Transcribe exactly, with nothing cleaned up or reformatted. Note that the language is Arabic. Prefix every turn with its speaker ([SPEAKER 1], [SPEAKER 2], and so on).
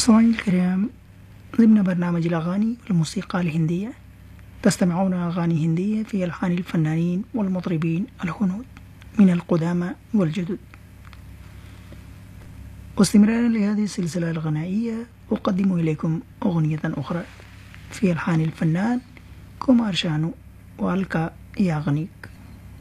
[SPEAKER 1] مستمعينا الكرام، ضمن برنامج الأغاني والموسيقى الهندية تستمعون أغاني هندية في ألحان الفنانين والمطربين الهنود من القدامى والجدد. واستمرارا لهذه السلسلة الغنائية أقدم إليكم أغنية أخرى في ألحان الفنان كومار شانو والكا ياغنيك.